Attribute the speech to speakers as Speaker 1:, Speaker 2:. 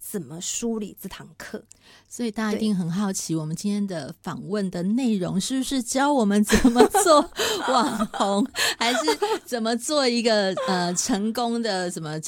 Speaker 1: 怎么梳理这堂课。
Speaker 2: 所以大家一定很好奇，我们今天的访问的内容是不是教我们怎么做网红，还是怎么做一个成功的什么